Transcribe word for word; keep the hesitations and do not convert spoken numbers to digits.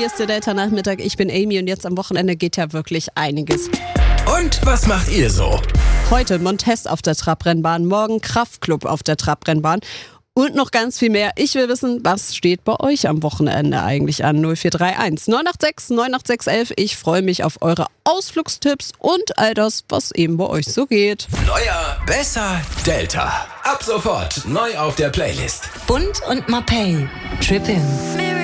hier ist der Delta-Nachmittag. Ich bin Amy und jetzt am Wochenende geht ja wirklich einiges. Und was macht ihr so? Heute Montes auf der Trabrennbahn, morgen Kraftclub auf der Trabrennbahn und noch ganz viel mehr. Ich will wissen, was steht bei euch am Wochenende eigentlich an? null vier drei eins neun acht sechs neun acht sechs elf. Ich freue mich auf eure Ausflugstipps und all das, was eben bei euch so geht. Neuer, besser, Delta. Ab sofort neu auf der Playlist. Bund und Mapei. Trippin'.